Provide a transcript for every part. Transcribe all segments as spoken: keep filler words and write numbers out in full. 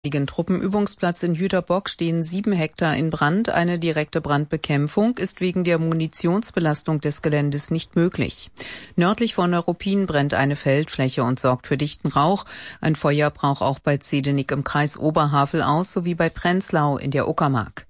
Am Truppenübungsplatz in Jüterbock stehen sieben Hektar in Brand. Eine direkte Brandbekämpfung ist wegen der Munitionsbelastung des Geländes nicht möglich. Nördlich von Neuruppin brennt eine Feldfläche und sorgt für dichten Rauch. Ein Feuer brach auch bei Zedenick im Kreis Oberhavel aus, sowie bei Prenzlau in der Uckermark.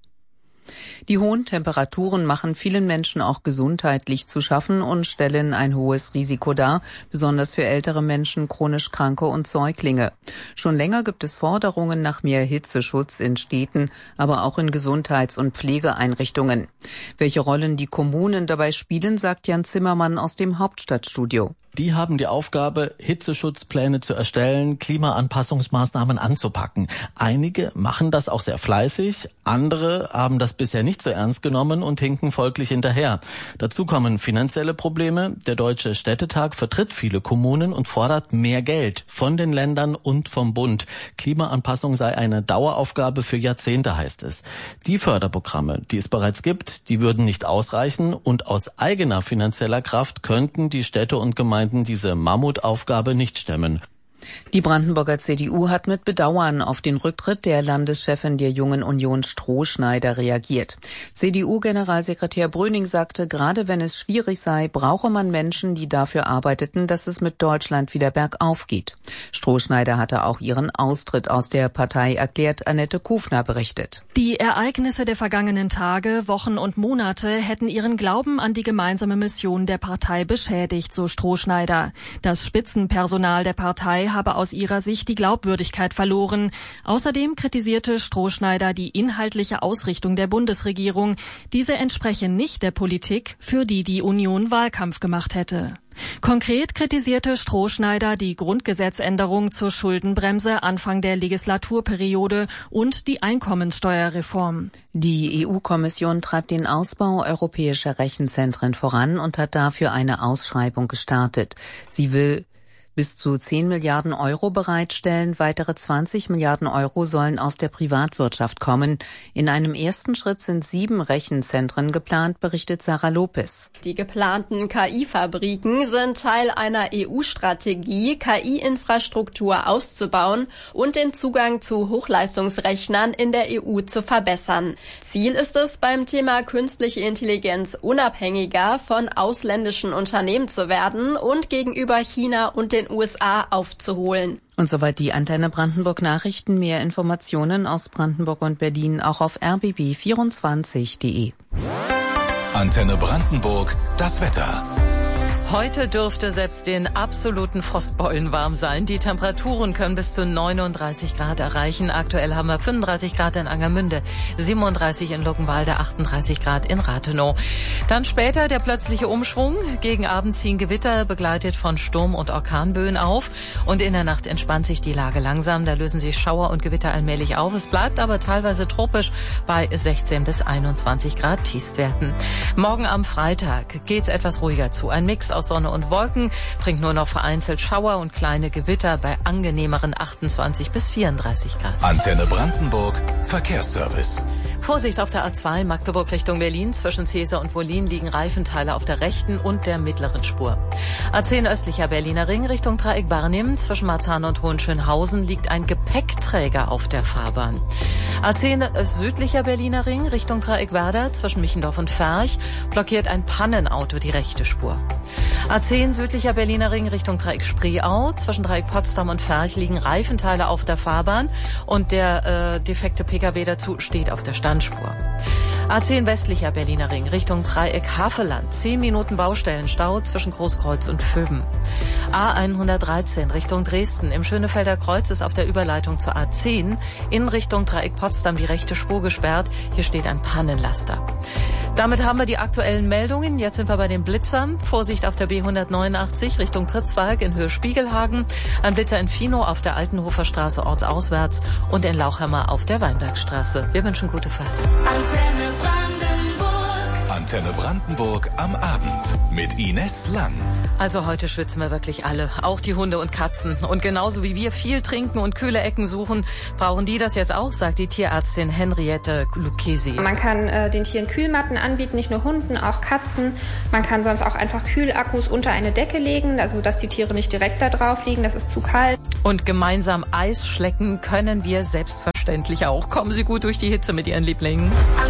Die hohen Temperaturen machen vielen Menschen auch gesundheitlich zu schaffen und stellen ein hohes Risiko dar, besonders für ältere Menschen, chronisch Kranke und Säuglinge. Schon länger gibt es Forderungen nach mehr Hitzeschutz in Städten, aber auch in Gesundheits- und Pflegeeinrichtungen. Welche Rollen die Kommunen dabei spielen, sagt Jan Zimmermann aus dem Hauptstadtstudio. Die haben die Aufgabe, Hitzeschutzpläne zu erstellen, Klimaanpassungsmaßnahmen anzupacken. Einige machen das auch sehr fleißig, andere haben das bisher nicht so ernst genommen und hinken folglich hinterher. Dazu kommen finanzielle Probleme. Der Deutsche Städtetag vertritt viele Kommunen und fordert mehr Geld von den Ländern und vom Bund. Klimaanpassung sei eine Daueraufgabe für Jahrzehnte, heißt es. Die Förderprogramme, die es bereits gibt, die würden nicht ausreichen und aus eigener finanzieller Kraft könnten die Städte und Gemeinden diese Mammutaufgabe nicht stemmen. Die Brandenburger C D U hat mit Bedauern auf den Rücktritt der Landeschefin der Jungen Union Strohschneider reagiert. C D U-Generalsekretär Bröning sagte, gerade wenn es schwierig sei, brauche man Menschen, die dafür arbeiteten, dass es mit Deutschland wieder bergauf geht. Strohschneider hatte auch ihren Austritt aus der Partei erklärt, Annette Kufner berichtet. Die Ereignisse der vergangenen Tage, Wochen und Monate hätten ihren Glauben an die gemeinsame Mission der Partei beschädigt, so Strohschneider. Das Spitzenpersonal der Partei habe aus ihrer Sicht die Glaubwürdigkeit verloren. Außerdem kritisierte Strohschneider die inhaltliche Ausrichtung der Bundesregierung. Diese entspreche nicht der Politik, für die die Union Wahlkampf gemacht hätte. Konkret kritisierte Strohschneider die Grundgesetzänderung zur Schuldenbremse Anfang der Legislaturperiode und die Einkommenssteuerreform. Die E U-Kommission treibt den Ausbau europäischer Rechenzentren voran und hat dafür eine Ausschreibung gestartet. Sie will bis zu zehn Milliarden Euro bereitstellen. Weitere zwanzig Milliarden Euro sollen aus der Privatwirtschaft kommen. In einem ersten Schritt sind sieben Rechenzentren geplant, berichtet Sarah Lopez. Die geplanten K I-Fabriken sind Teil einer E U-Strategie, K I-Infrastruktur auszubauen und den Zugang zu Hochleistungsrechnern in der E U zu verbessern. Ziel ist es, beim Thema künstliche Intelligenz unabhängiger von ausländischen Unternehmen zu werden und gegenüber China und den U S A aufzuholen. Und soweit die Antenne Brandenburg Nachrichten. Mehr Informationen aus Brandenburg und Berlin auch auf r b b vierundzwanzig punkt de. Antenne Brandenburg, das Wetter. Heute dürfte selbst den absoluten Frostbeulen warm sein. Die Temperaturen können bis zu neununddreißig Grad erreichen. Aktuell haben wir fünfunddreißig Grad in Angermünde, siebenunddreißig in Luckenwalde, achtunddreißig Grad in Rathenow. Dann später der plötzliche Umschwung. Gegen Abend ziehen Gewitter, begleitet von Sturm- und Orkanböen auf. Und in der Nacht entspannt sich die Lage langsam. Da lösen sich Schauer und Gewitter allmählich auf. Es bleibt aber teilweise tropisch bei sechzehn bis einundzwanzig Grad Tiefstwerten. Morgen am Freitag geht's etwas ruhiger zu. Ein Mix aus Sonne und Wolken bringt nur noch vereinzelt Schauer und kleine Gewitter bei angenehmeren achtundzwanzig bis vierunddreißig Grad. Antenne Brandenburg, Verkehrsservice. Vorsicht auf der A zwei Magdeburg Richtung Berlin. Zwischen Cäsar und Wollin liegen Reifenteile auf der rechten und der mittleren Spur. A zehn östlicher Berliner Ring Richtung Dreieck Barnim. Zwischen Marzahn und Hohenschönhausen liegt ein Gepäckträger auf der Fahrbahn. A zehn südlicher Berliner Ring Richtung Dreieck Werder. Zwischen Michendorf und Ferch blockiert ein Pannenauto die rechte Spur. A zehn südlicher Berliner Ring Richtung Dreieck Spreeau. Zwischen Dreieck Potsdam und Ferch liegen Reifenteile auf der Fahrbahn und der äh, defekte Pkw dazu steht auf der Standspur. A zehn westlicher Berliner Ring Richtung Dreieck Havelland. zehn Minuten Baustellenstau zwischen Großkreuz und Vöben. A hundertdreizehn Richtung Dresden. Im Schönefelder Kreuz ist auf der Überleitung zur A zehn in Richtung Dreieck Potsdam die rechte Spur gesperrt. Hier steht ein Pannenlaster. Damit haben wir die aktuellen Meldungen. Jetzt sind wir bei den Blitzern. Vorsicht auf der B hundertneunundachtzig Richtung Pritzwalk in Höhe Spiegelhagen. Ein Blitzer in Finow auf der Altenhofer Straße ortsauswärts und in Lauchhammer auf der Weinbergstraße. Wir wünschen gute Fahrt. Antenne Brandenburg. Antenne Antenne Brandenburg am Abend mit Ines Lang. Also heute schwitzen wir wirklich alle, auch die Hunde und Katzen. Und genauso wie wir viel trinken und kühle Ecken suchen, brauchen die das jetzt auch, sagt die Tierärztin Henriette Lucchesi. Man kann äh, den Tieren Kühlmatten anbieten, nicht nur Hunden, auch Katzen. Man kann sonst auch einfach Kühlakkus unter eine Decke legen, also dass die Tiere nicht direkt da drauf liegen, das ist zu kalt. Und gemeinsam Eis schlecken können wir selbstverständlich auch. Kommen Sie gut durch die Hitze mit Ihren Lieblingen.